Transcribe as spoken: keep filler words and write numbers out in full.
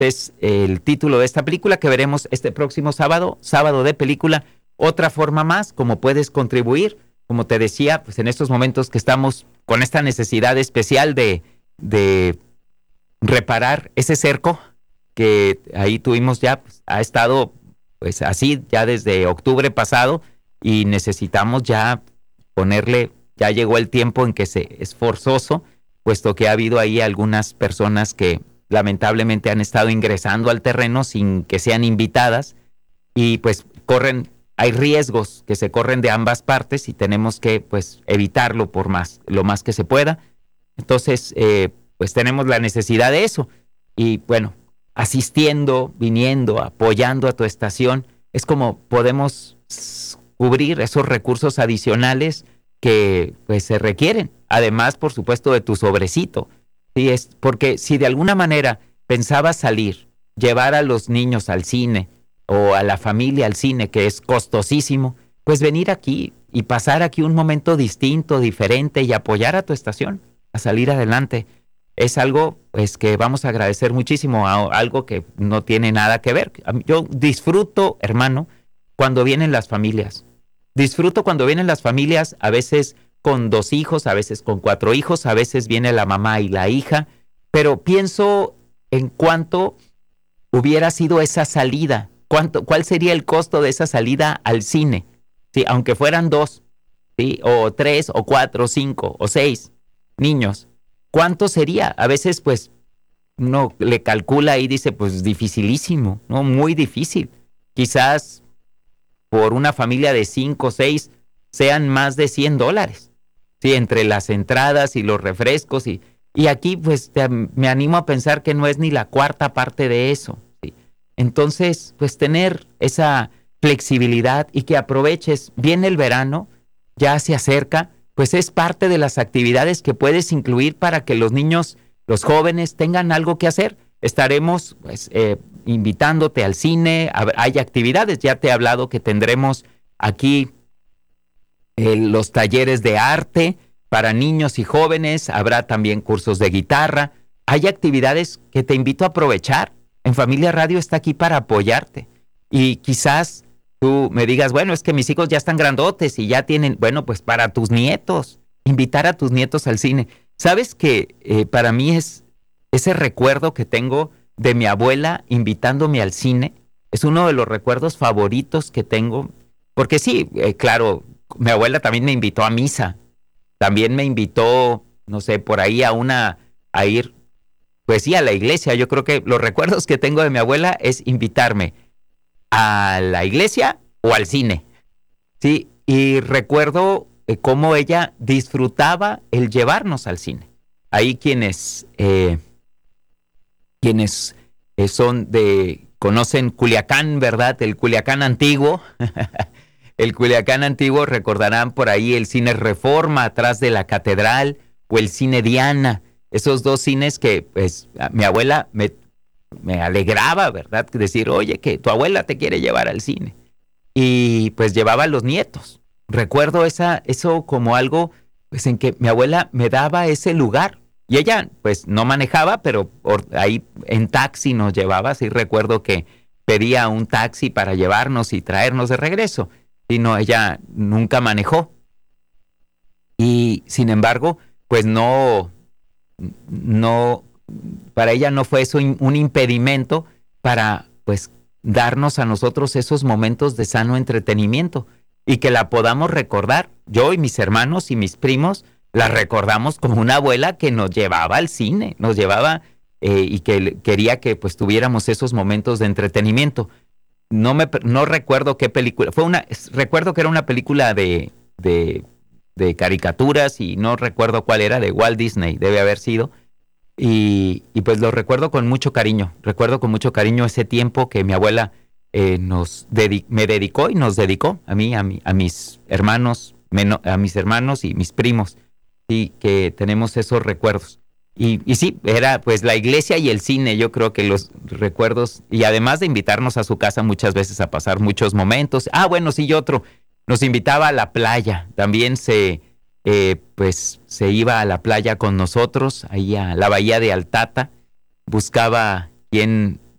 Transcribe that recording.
es el título de esta película que veremos este próximo sábado, sábado de película. Otra forma más, como puedes contribuir, como te decía, pues en estos momentos que estamos con esta necesidad especial de, de reparar ese cerco que ahí tuvimos ya, pues, ha estado pues así ya desde octubre pasado y necesitamos ya ponerle, ya llegó el tiempo en que se, es forzoso, puesto que ha habido ahí algunas personas que lamentablemente han estado ingresando al terreno sin que sean invitadas y pues corren, hay riesgos que se corren de ambas partes y tenemos que pues evitarlo por más, lo más que se pueda. Entonces, eh, pues tenemos la necesidad de eso y bueno, asistiendo, viniendo, apoyando a tu estación, es como podemos cubrir esos recursos adicionales que pues se requieren, además por supuesto de tu sobrecito. Sí, es porque si de alguna manera pensabas salir, llevar a los niños al cine o a la familia al cine, que es costosísimo, pues venir aquí y pasar aquí un momento distinto, diferente y apoyar a tu estación a salir adelante. Es algo pues que vamos a agradecer muchísimo, a algo que no tiene nada que ver. Yo disfruto, hermano, cuando vienen las familias. Disfruto cuando vienen las familias, a veces con dos hijos, a veces con cuatro hijos, a veces viene la mamá y la hija, pero pienso en cuánto hubiera sido esa salida, cuánto, cuál sería el costo de esa salida al cine, ¿sí? Aunque fueran dos, ¿sí? O tres, o cuatro, o cinco, o seis niños, ¿cuánto sería? A veces pues uno le calcula y dice pues dificilísimo, ¿no? Muy difícil. Quizás por una familia de cinco o seis sean más de cien dólares. Sí, entre las entradas y los refrescos y, y aquí pues te, me animo a pensar que no es ni la cuarta parte de eso. ¿Sí? Entonces, pues tener esa flexibilidad y que aproveches bien el verano, ya se acerca, pues es parte de las actividades que puedes incluir para que los niños, los jóvenes tengan algo que hacer. Estaremos pues eh, invitándote al cine, hay actividades, ya te he hablado que tendremos aquí Eh, los talleres de arte para niños y jóvenes, habrá también cursos de guitarra, hay actividades que te invito a aprovechar. En Familia Radio está aquí para apoyarte y quizás tú me digas, bueno, es que mis hijos ya están grandotes y ya tienen, bueno, pues para tus nietos, invitar a tus nietos al cine. ¿Sabes que eh, para mí es ese recuerdo que tengo de mi abuela invitándome al cine? Es uno de los recuerdos favoritos que tengo, porque sí, eh, claro, mi abuela también me invitó a misa, también me invitó, no sé, por ahí a una, a ir, pues sí, a la iglesia. Yo creo que los recuerdos que tengo de mi abuela es invitarme a la iglesia o al cine, sí, y recuerdo eh, cómo ella disfrutaba el llevarnos al cine. Ahí quienes, eh, quienes eh, son de, conocen Culiacán, ¿verdad? El Culiacán antiguo. El Culiacán antiguo, recordarán por ahí el cine Reforma atrás de la catedral o el cine Diana, esos dos cines que pues mi abuela me, me alegraba, ¿verdad? Decir, oye, que tu abuela te quiere llevar al cine. Y pues llevaba a los nietos. Recuerdo esa, eso como algo pues en que mi abuela me daba ese lugar. Y ella pues no manejaba, pero por ahí en taxi nos llevaba. Sí recuerdo que pedía un taxi para llevarnos y traernos de regreso. Sino ella nunca manejó. Y sin embargo, pues no, no, para ella no fue eso un impedimento para pues darnos a nosotros esos momentos de sano entretenimiento y que la podamos recordar. Yo y mis hermanos y mis primos la recordamos como una abuela que nos llevaba al cine, nos llevaba eh, y que quería que pues tuviéramos esos momentos de entretenimiento. No me no recuerdo qué película, fue una recuerdo que era una película de, de de caricaturas y no recuerdo cuál era, de Walt Disney, debe haber sido. Y, y pues lo recuerdo con mucho cariño, recuerdo con mucho cariño ese tiempo que mi abuela eh, nos dedi- me dedicó y nos dedicó a mí, a, mi, a mis hermanos, meno- a mis hermanos y mis primos, sí, que tenemos esos recuerdos. Y, y sí, era pues la iglesia y el cine, yo creo que los recuerdos, y además de invitarnos a su casa muchas veces a pasar muchos momentos. Ah, bueno, sí, y otro, nos invitaba a la playa, también se, eh, pues, se iba a la playa con nosotros, ahí a la bahía de Altata, buscaba quien